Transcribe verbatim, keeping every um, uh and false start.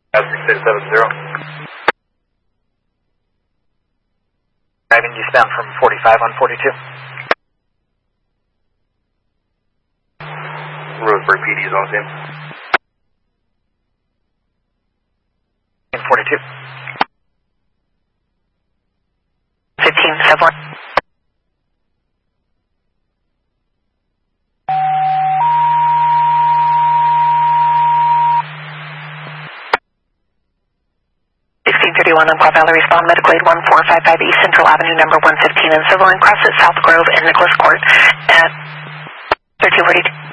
six six seven zero. Driving eastbound from forty-five on forty-two. Roseburg P D is on the same. In forty-two. fifteen seven. sixteen thirty-one on Quad Valley, respond medical aid one four five five East Central Avenue, number one fifteen in Civil, and cross at South Grove and Nicholas Court at thirteen forty-two.